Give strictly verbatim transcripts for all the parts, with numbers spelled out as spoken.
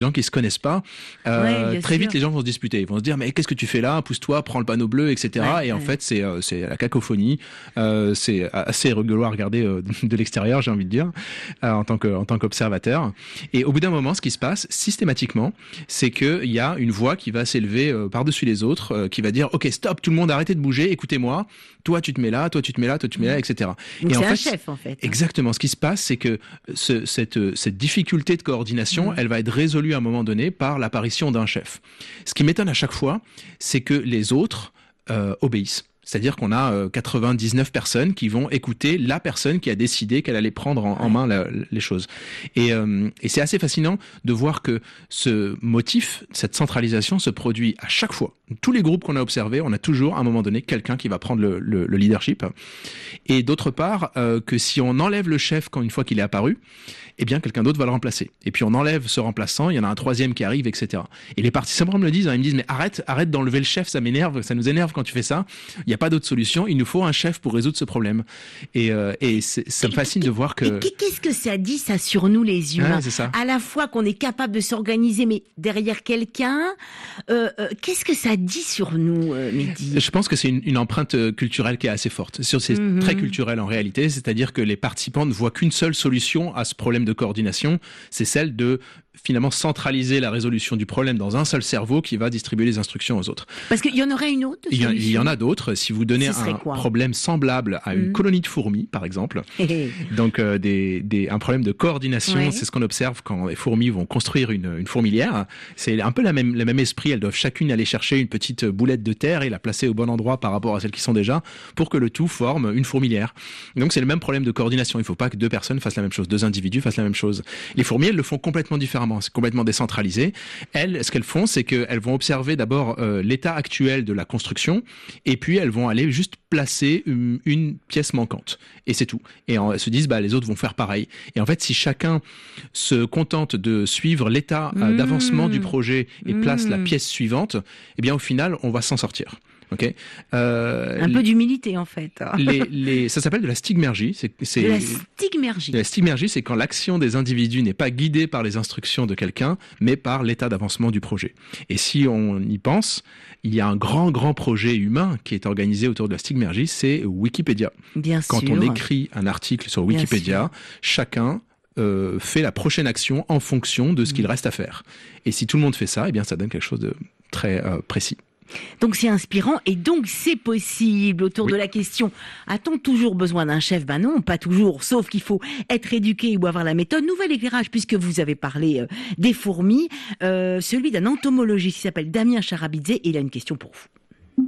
gens qui se connaissent pas, euh, ouais, très sûr. vite les gens vont se disputer. Ils vont se dire mais qu'est-ce que tu fais là? Pousse-toi, prends le panneau bleu, et cetera. Ouais, et en ouais. fait c'est euh, c'est la cacophonie. Euh, c'est assez rigolo à regarder euh, de l'extérieur, j'ai envie de dire, euh, en tant que en tant qu'observateur. Et au bout d'un moment, ce qui se passe systématiquement, c'est que il y a une voix qui va s'élever euh, par-dessus les autres, euh, qui va dire ok stop, tout le monde arrêtez de bouger, écoutez-moi. Toi tu te mets là, toi tu te mets là, toi tu te mets là, et cetera. Donc et c'est en un fait, chef en fait. exactement. Ce qui se passe, c'est que ce, cette, cette difficulté de coordination, mmh. elle va être résolue à un moment donné par l'apparition d'un chef. Ce qui m'étonne à chaque fois, c'est que les autres euh, obéissent. C'est-à-dire qu'on a euh, quatre-vingt-dix-neuf personnes qui vont écouter la personne qui a décidé qu'elle allait prendre en, en main la, les choses. Et, euh, et c'est assez fascinant de voir que ce motif, cette centralisation se produit à chaque fois. Tous les groupes qu'on a observés, on a toujours à un moment donné quelqu'un qui va prendre le, le, le leadership. Et d'autre part, euh, que si on enlève le chef quand une fois qu'il est apparu, eh bien quelqu'un d'autre va le remplacer. Et puis on enlève ce remplaçant, il y en a un troisième qui arrive, et cetera. Et les participants me le disent, hein, ils me disent mais arrête, arrête d'enlever le chef, ça m'énerve, ça nous énerve quand tu fais ça. Il n'y a pas d'autre solution, il nous faut un chef pour résoudre ce problème. Et, euh, et ça me fascine de voir que... Et qu'est-ce que ça dit ça sur nous les humains? Ouais, c'est ça. À la fois qu'on est capable de s'organiser, mais derrière quelqu'un, euh, euh, qu'est-ce que ça dit sur nous, euh, Mehdi? Je pense que c'est une, une empreinte culturelle qui est assez forte. C'est mm-hmm. très culturel en réalité, c'est-à-dire que les participants ne voient qu'une seule solution à ce problème de coordination, c'est celle de finalement centraliser la résolution du problème dans un seul cerveau qui va distribuer les instructions aux autres. Parce qu'il y en aurait une autre solution. Il y, il y en a d'autres. Si vous donnez un quoi problème semblable à une mmh. colonie de fourmis, par exemple, donc euh, des, des, un problème de coordination, ouais. c'est ce qu'on observe quand les fourmis vont construire une, une fourmilière. C'est un peu la même, le même esprit. Elles doivent chacune aller chercher une petite boulette de terre et la placer au bon endroit par rapport à celles qui sont déjà pour que le tout forme une fourmilière. Donc c'est le même problème de coordination. Il ne faut pas que deux personnes fassent la même chose, deux individus fassent la même chose. Les fourmis, elles le font complètement différemment. C'est complètement décentralisé. Elles, ce qu'elles font, c'est qu'elles vont observer d'abord euh, l'état actuel de la construction et puis elles vont aller juste placer une, une pièce manquante. Et c'est tout. Et en, elles se disent, bah, les autres vont faire pareil. Et en fait, si chacun se contente de suivre l'état euh, d'avancement du projet et mmh. place la pièce suivante, eh bien, au final, on va s'en sortir. Okay. Euh, un peu d'humilité en fait. les, les, ça s'appelle de la stigmergie. C'est, c'est, de la stigmergie. De la stigmergie, c'est quand l'action des individus n'est pas guidée par les instructions de quelqu'un, mais par l'état d'avancement du projet. Et si on y pense, il y a un grand, grand projet humain qui est organisé autour de la stigmergie, c'est Wikipédia. Bien quand sûr. on écrit un article sur Wikipédia, chacun euh, fait la prochaine action en fonction de ce mmh. qu'il reste à faire. Et si tout le monde fait ça, eh bien, ça donne quelque chose de très euh, précis. Donc c'est inspirant et donc c'est possible. Autour oui. de la question, a-t-on toujours besoin d'un chef? Ben non, pas toujours, sauf qu'il faut être éduqué ou avoir la méthode. Nouvel éclairage, puisque vous avez parlé euh, des fourmis, euh, celui d'un entomologiste qui s'appelle Damien Charabidze, et il a une question pour vous.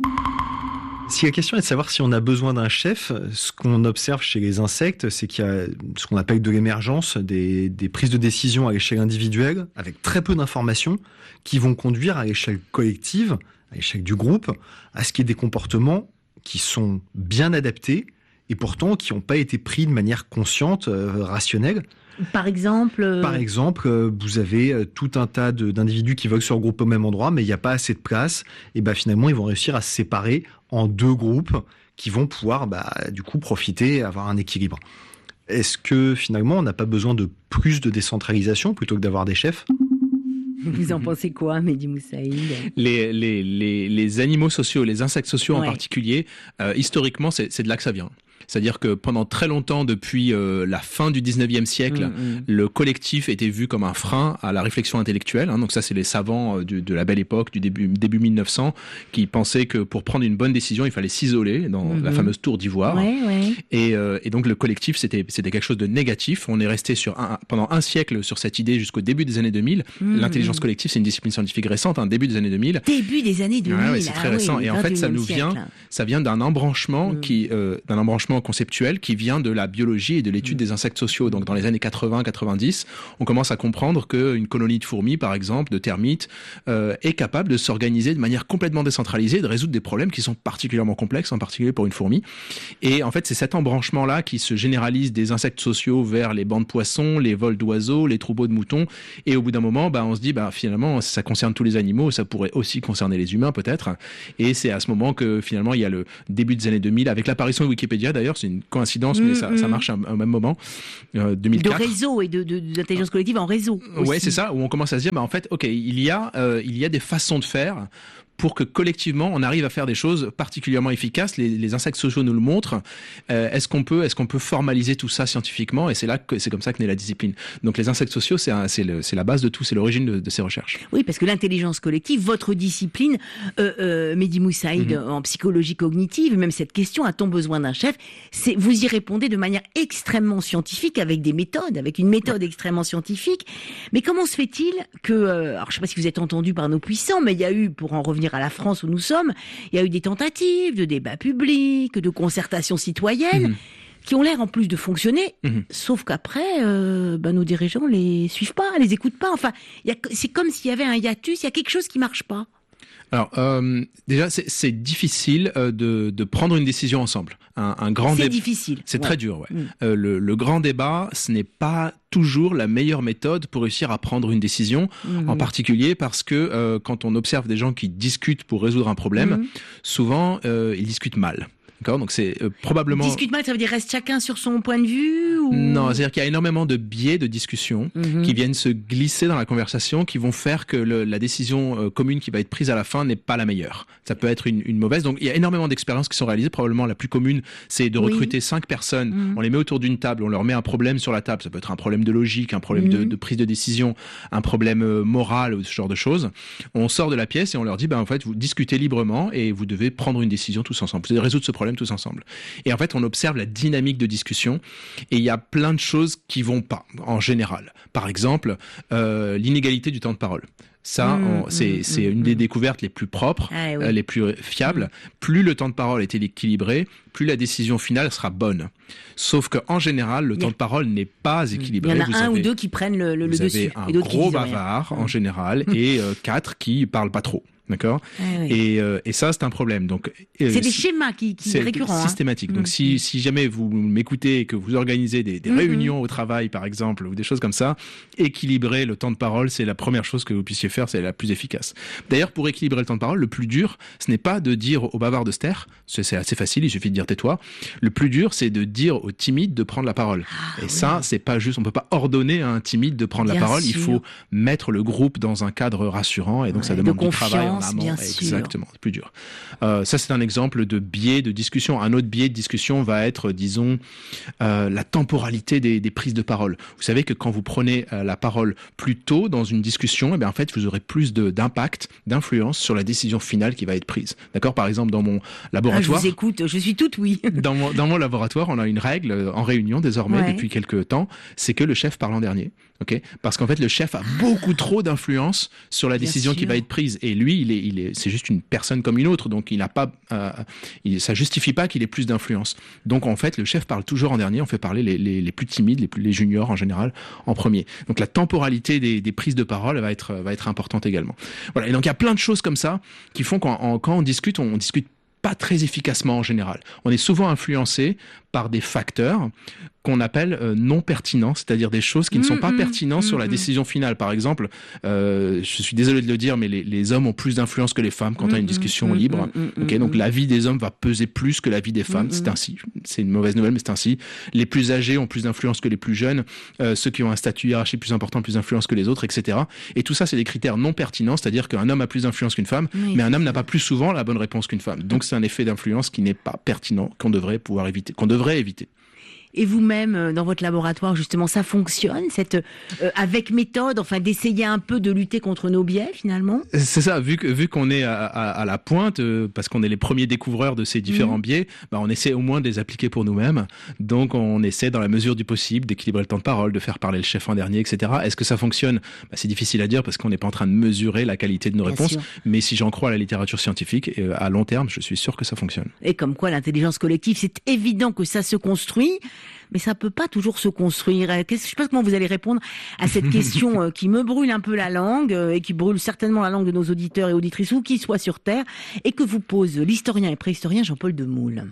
Si la question est de savoir si on a besoin d'un chef, ce qu'on observe chez les insectes, c'est qu'il y a ce qu'on appelle de l'émergence, des, des prises de décision à l'échelle individuelle, avec très peu d'informations, qui vont conduire à l'échelle collective, à l'échelle du groupe, à ce qu'il y ait des comportements qui sont bien adaptés et pourtant qui n'ont pas été pris de manière consciente, euh, rationnelle. Par exemple euh... Par exemple, euh, vous avez euh, tout un tas de, d'individus qui veulent se regrouper au même endroit, mais il n'y a pas assez de place. Et ben finalement, ils vont réussir à se séparer en deux groupes qui vont pouvoir, bah, du coup, profiter, avoir un équilibre. Est-ce que finalement, on n'a pas besoin de plus de décentralisation plutôt que d'avoir des chefs ? Vous en pensez quoi, Mehdi Moussaïd ? les, les, les, les animaux sociaux, les insectes sociaux ouais. en particulier, euh, historiquement, c'est, c'est de là que ça vient. C'est-à-dire que pendant très longtemps, depuis euh, la fin du dix-neuvième siècle, mmh, mmh. le collectif était vu comme un frein à la réflexion intellectuelle. Hein. Donc ça, c'est les savants euh, du, de la belle époque, du début, début mille neuf cents, qui pensaient que pour prendre une bonne décision, il fallait s'isoler dans mmh. la fameuse tour d'ivoire. Ouais, ouais. Et, euh, et donc le collectif, c'était, c'était quelque chose de négatif. On est resté sur un, pendant un siècle sur cette idée jusqu'au début des années deux mille. Mmh. L'intelligence collective, c'est une discipline scientifique récente, hein, début des années deux mille. Début des années deux mille. Ouais, ouais, c'est très ah, récent. Oui, et en fait, ça nous vient, siècle. ça vient d'un embranchement mmh. qui, euh, d'un embranchement conceptuel qui vient de la biologie et de l'étude mmh. des insectes sociaux. Donc dans les années quatre-vingts quatre-vingt-dix, on commence à comprendre qu'une colonie de fourmis, par exemple, de termites, euh, est capable de s'organiser de manière complètement décentralisée, de résoudre des problèmes qui sont particulièrement complexes, en particulier pour une fourmi. Et en fait, c'est cet embranchement-là qui se généralise des insectes sociaux vers les bancs de poissons, les vols d'oiseaux, les troupeaux de moutons. Et au bout d'un moment, bah, on se dit, bah, finalement, ça concerne tous les animaux, ça pourrait aussi concerner les humains, peut-être. Et c'est à ce moment que, finalement, il y a le début des années deux mille, avec l'apparition de Wikipédia, d'ailleurs, d'ailleurs, c'est une coïncidence, mmh, mais ça, mmh. ça marche au même moment, euh, deux mille quatre. De réseau et de, de, d'intelligence collective en réseau. Ouais, c'est ça, où on commence à se dire, bah, en fait, ok, il y a, euh, il y a des façons de faire pour que collectivement on arrive à faire des choses particulièrement efficaces. Les, les insectes sociaux nous le montrent. Euh, est-ce qu'on peut, est-ce qu'on peut formaliser tout ça scientifiquement? Et c'est là que c'est comme ça que naît la discipline. Donc les insectes sociaux, c'est, un, c'est, le, c'est la base de tout, c'est l'origine de, de ces recherches. Oui, parce que l'intelligence collective, votre discipline, euh, euh, Mehdi Moussaïd, mm-hmm. en psychologie cognitive, même cette question, a-t-on besoin d'un chef? C'est, vous y répondez de manière extrêmement scientifique, avec des méthodes, avec une méthode extrêmement scientifique. Mais comment se fait-il que, euh, alors je ne sais pas si vous êtes entendu par nos puissants, mais il y a eu, pour en revenir à la France où nous sommes, il y a eu des tentatives de débats publics, de concertation citoyenne, mmh. qui ont l'air en plus de fonctionner, mmh. sauf qu'après, euh, ben, nos dirigeants les suivent pas, les écoutent pas. Enfin, y a, c'est comme s'il y avait un hiatus, il y a quelque chose qui marche pas. Alors, euh, déjà, c'est, c'est difficile euh, de, de prendre une décision ensemble. Un, un grand c'est dé... difficile. C'est ouais. très dur, ouais. Mmh. Euh, le, le grand débat, ce n'est pas toujours la meilleure méthode pour réussir à prendre une décision, mmh. en particulier parce que euh, quand on observe des gens qui discutent pour résoudre un problème, mmh. souvent, euh, ils discutent mal. D'accord, donc c'est euh, probablement... Discute mal, ça veut dire reste chacun sur son point de vue ou... Non, c'est-à-dire qu'il y a énormément de biais de discussion mm-hmm. qui viennent se glisser dans la conversation, qui vont faire que le, la décision euh, commune qui va être prise à la fin n'est pas la meilleure. Ça peut être une, une mauvaise. Donc il y a énormément d'expériences qui sont réalisées. Probablement la plus commune, c'est de recruter oui. cinq personnes. Mm-hmm. On les met autour d'une table, on leur met un problème sur la table. Ça peut être un problème de logique, un problème mm-hmm. de, de prise de décision, un problème euh, moral ou ce genre de choses. On sort de la pièce et on leur dit, ben en fait, vous discutez librement et vous devez prendre une décision tous ensemble. Vous devez résoudre ce problème tous ensemble. Et en fait, on observe la dynamique de discussion et il y a plein de choses qui vont pas, en général. Par exemple, euh, l'inégalité du temps de parole. Ça, mmh, on, c'est, mmh, c'est mmh, une des découvertes les plus propres, ah, oui. euh, les plus fiables. Mmh. Plus le temps de parole est équilibré, plus la décision finale sera bonne. Sauf qu'en général, le temps de parole n'est pas équilibré. Il y en a vous un avez, ou deux qui prennent le, le, le vous dessus. Vous avez un et d'autres gros qui bavard, rien. en général, mmh. et euh, quatre qui parlent pas trop. D'accord. Ah, oui. Et, euh, et ça, c'est un problème. Donc, euh, c'est des schémas qui, qui c'est récurrents. Systématique. Hein. Donc, mmh. si, si jamais vous m'écoutez et que vous organisez des, des mmh. réunions au travail, par exemple, ou des choses comme ça, équilibrer le temps de parole, c'est la première chose que vous puissiez faire, c'est la plus efficace. D'ailleurs, pour équilibrer le temps de parole, le plus dur, ce n'est pas de dire au bavard de se taire, c'est assez facile, il suffit de dire tais-toi. Le plus dur, c'est de dire au timide de prendre la parole. Ah, et oui. ça, c'est pas juste, on peut pas ordonner à un timide de prendre bien la parole, sûr. Il faut mettre le groupe dans un cadre rassurant, et donc ouais, ça demande de du travail en amont. Bien Exactement, c'est plus dur. Euh, ça, c'est un exemple de biais de discussion. Un autre biais de discussion va être, disons, euh, la temporalité des, des prises de parole. Vous savez que quand vous prenez euh, la parole plus tôt dans une discussion, eh bien, en fait, vous aurez plus de, d'impact, d'influence sur la décision finale qui va être prise. D'accord ? Par exemple, dans mon laboratoire... Ah, je vous écoute, je suis toute oui. dans, mon, dans mon laboratoire, on a une règle en réunion désormais, ouais. depuis quelques temps, c'est que le chef parle en dernier. Okay ? Parce qu'en fait, le chef a beaucoup trop d'influence sur la décision qui va être prise. Et lui, il est, il est, c'est juste une personne comme une autre. Donc, il n'a pas, euh, il, ça justifie pas qu'il ait plus d'influence. Donc, en fait, le chef parle toujours en dernier. On fait parler les, les, les plus timides, les plus, les juniors en général, en premier. Donc, la temporalité des, des prises de parole va être, va être importante également. Voilà. Et donc, il y a plein de choses comme ça qui font qu'en, quand on discute, on, on discute pas très efficacement en général. On est souvent influencé par des facteurs qu'on appelle euh, non pertinents, c'est-à-dire des choses qui ne sont pas mmh, pertinentes mmh, sur la décision finale. Par exemple, euh, je suis désolé de le dire, mais les, les hommes ont plus d'influence que les femmes quand mmh, on a une discussion mmh, libre. Mmh, okay, donc l'avis des hommes va peser plus que l'avis des femmes. Mmh, c'est ainsi. C'est une mauvaise nouvelle, mais c'est ainsi. Les plus âgés ont plus d'influence que les plus jeunes. Euh, ceux qui ont un statut hiérarchique plus important ont plus d'influence que les autres, et cetera. Et tout ça, c'est des critères non pertinents, c'est-à-dire qu'un homme a plus d'influence qu'une femme, oui, mais un homme n'a pas plus souvent la bonne réponse qu'une femme. Donc c'est un effet d'influence qui n'est pas pertinent, qu'on devrait pouvoir éviter, qu'on devrait éviter. Et vous-même, dans votre laboratoire, justement, ça fonctionne, cette euh, avec méthode, enfin, d'essayer un peu de lutter contre nos biais, finalement ? C'est ça, vu que vu qu'on est à, à, à la pointe, euh, parce qu'on est les premiers découvreurs de ces différents mmh. biais, bah, on essaie au moins de les appliquer pour nous-mêmes. Donc, on essaie, dans la mesure du possible, d'équilibrer le temps de parole, de faire parler le chef en dernier, et cetera. Est-ce que ça fonctionne ? Bah, c'est difficile à dire, parce qu'on n'est pas en train de mesurer la qualité de nos Bien réponses. Sûr. Mais si j'en crois à la littérature scientifique, euh, à long terme, je suis sûr que ça fonctionne. Et comme quoi, l'intelligence collective, c'est évident que ça se construit, mais ça peut pas toujours se construire. Qu'est-ce, je sais pas comment vous allez répondre à cette question qui me brûle un peu la langue et qui brûle certainement la langue de nos auditeurs et auditrices, où qu'ils soient sur Terre, et que vous pose l'historien et préhistorien Jean-Paul Demoule.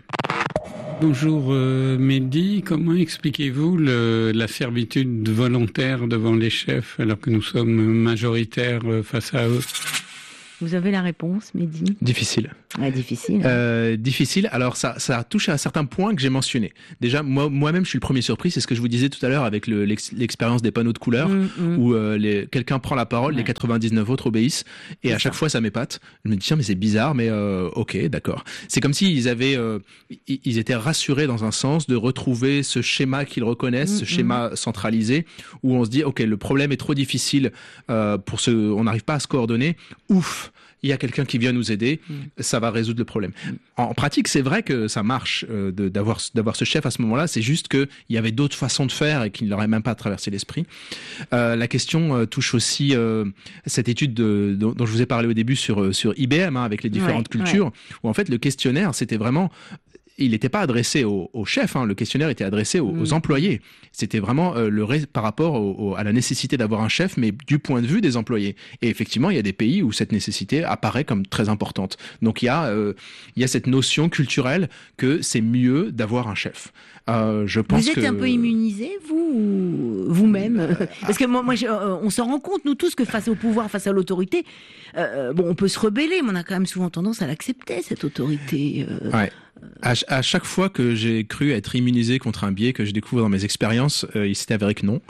Bonjour euh, Mehdi, comment expliquez-vous le, la servitude volontaire devant les chefs alors que nous sommes majoritaires face à eux ? Vous avez la réponse, Mehdi? Difficile. Ouais, difficile. Euh, difficile. Alors ça, ça touche à certains points que j'ai mentionnés. Déjà, moi, moi-même, je suis le premier surpris. C'est ce que je vous disais tout à l'heure avec le, l'ex, l'expérience des panneaux de couleurs, mmh, mmh. où euh, les, quelqu'un prend la parole, ouais. les quatre-vingt-dix-neuf autres obéissent, et c'est à chaque ça. fois, ça m'épate. Je me dis tiens, mais c'est bizarre, mais euh, ok, d'accord. C'est comme s'ils avaient, euh, ils étaient rassurés dans un sens de retrouver ce schéma qu'ils reconnaissent, mmh, ce schéma mmh. centralisé, où on se dit ok, le problème est trop difficile euh, pour ce, on n'arrive pas à se coordonner. Ouf. Il y a quelqu'un qui vient nous aider, mmh. ça va résoudre le problème. Mmh. En pratique, c'est vrai que ça marche euh, de, d'avoir, d'avoir ce chef à ce moment-là, c'est juste qu'il y avait d'autres façons de faire et qu'il ne leur aurait même pas traversé l'esprit. Euh, la question euh, touche aussi euh, cette étude de, dont, dont je vous ai parlé au début sur, sur I B M, hein, avec les différentes ouais, cultures, ouais. où en fait le questionnaire, c'était vraiment... Il n'était pas adressé au, au chef, hein, le questionnaire était adressé aux, mmh. aux employés. C'était vraiment euh, le ré, par rapport au, au, à la nécessité d'avoir un chef, mais du point de vue des employés. Et effectivement, il y a des pays où cette nécessité apparaît comme très importante. Donc il y a, euh, il y a cette notion culturelle que c'est mieux d'avoir un chef. Euh, je pense vous êtes que... un peu immunisé, vous, vous-même? Parce que moi, moi je, euh, on s'en rend compte, nous tous, que face au pouvoir, face à l'autorité, euh, bon, on peut se rebeller, mais on a quand même souvent tendance à l'accepter, cette autorité. Euh... Ouais. À, à chaque fois que j'ai cru être immunisé contre un biais que je découvre dans mes expériences, euh, il s'est avéré que non.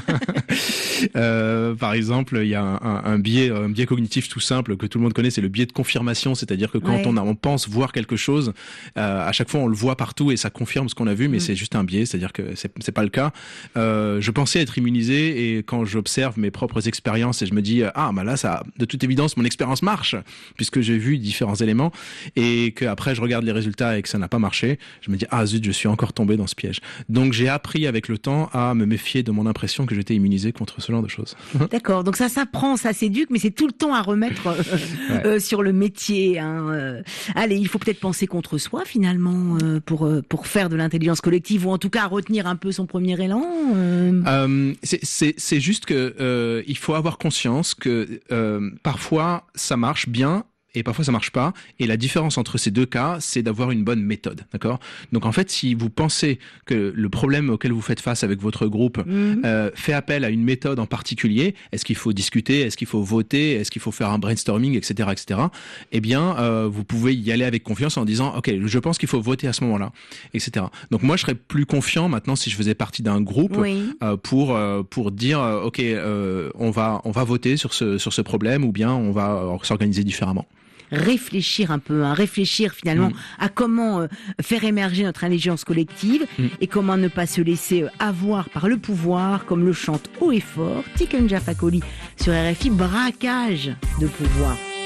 euh, par exemple, il y a un, un, un biais, un biais cognitif tout simple que tout le monde connaît, c'est le biais de confirmation, c'est-à-dire que quand ouais. on, a, on pense voir quelque chose, euh, à chaque fois on le voit partout et ça confirme ce qu'on a vu, mais mmh. c'est juste un biais, c'est-à-dire que c'est, c'est pas le cas. Euh, je pensais être immunisé et quand j'observe mes propres expériences et je me dis ah bah là ça, de toute évidence mon expérience marche puisque j'ai vu différents éléments et que après je regarde les résultats et que ça n'a pas marché, je me dis ah zut, je suis encore tombé dans ce piège. Donc j'ai appris avec le temps à me méfier de mon impression que j'étais immunisé contre ce genre de choses. D'accord, donc ça s'apprend, ça s'éduque, mais c'est tout le temps à remettre euh, ouais. euh, sur le métier. Hein, euh. Allez, il faut peut-être penser contre soi finalement euh, pour euh, pour faire de l'intelligence collective ou en tout cas retenir un peu son premier élan. Euh... Euh, c'est, c'est c'est juste que euh, il faut avoir conscience que euh, parfois ça marche bien. Et parfois ça marche pas. Et la différence entre ces deux cas, c'est d'avoir une bonne méthode, d'accord ? Donc en fait, si vous pensez que le problème auquel vous faites face avec votre groupe mmh. euh, fait appel à une méthode en particulier, est-ce qu'il faut discuter, est-ce qu'il faut voter, est-ce qu'il faut faire un brainstorming, et cetera, et cetera. Eh bien, euh, vous pouvez y aller avec confiance en disant, ok, je pense qu'il faut voter à ce moment-là, et cetera. Donc moi, je serais plus confiant maintenant si je faisais partie d'un groupe oui. euh, pour euh, pour dire, euh, ok, euh, on va on va voter sur ce sur ce problème ou bien on va euh, s'organiser différemment. Réfléchir un peu, hein, réfléchir finalement mmh. à comment euh, faire émerger notre intelligence collective mmh. et comment ne pas se laisser euh, avoir par le pouvoir, comme le chante haut et fort Tiken Jah Fakoly sur R F I, braquage de pouvoir.